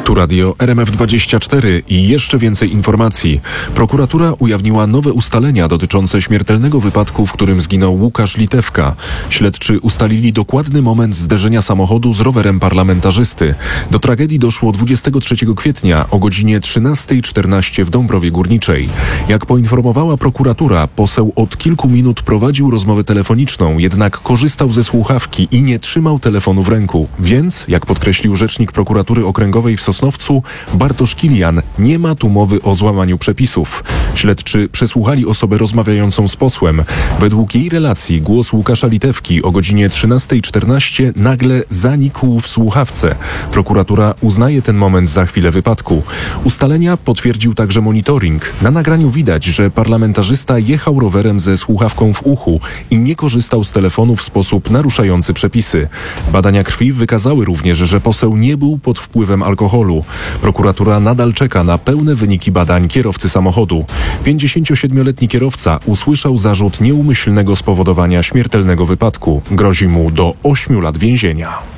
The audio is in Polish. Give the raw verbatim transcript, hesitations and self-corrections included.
Tu radio R M F dwadzieścia cztery i jeszcze więcej informacji. Prokuratura ujawniła nowe ustalenia dotyczące śmiertelnego wypadku, w którym zginął Łukasz Litewka. Śledczy ustalili dokładny moment zderzenia samochodu z rowerem parlamentarzysty. Do tragedii doszło dwudziestego trzeciego kwietnia o godzinie trzynasta czternaście w Dąbrowie Górniczej. Jak poinformowała prokuratura, poseł od kilku minut prowadził rozmowę telefoniczną, jednak korzystał ze słuchawki i nie trzymał telefonu w ręku. Więc, jak podkreślił rzecznik prokuratury okręgowej w Sosnowcu, Bartosz Kilian, nie ma tu mowy o złamaniu przepisów. Śledczy przesłuchali osobę rozmawiającą z posłem. Według jej relacji głos Łukasza Litewki o godzinie trzynasta czternaście nagle zanikł w słuchawce. Prokuratura uznaje ten moment za chwilę wypadku. Ustalenia potwierdził także monitoring. Na nagraniu widać, że parlamentarzysta jechał rowerem ze słuchawką w uchu i nie korzystał z telefonu w sposób naruszający przepisy. Badania krwi wykazały również, że poseł nie był pod wpływem alkoholu. Prokuratura nadal czeka na pełne wyniki badań kierowcy samochodu. pięćdziesięciosiedmioletni kierowca usłyszał zarzut nieumyślnego spowodowania śmiertelnego wypadku. Grozi mu do ośmiu lat więzienia.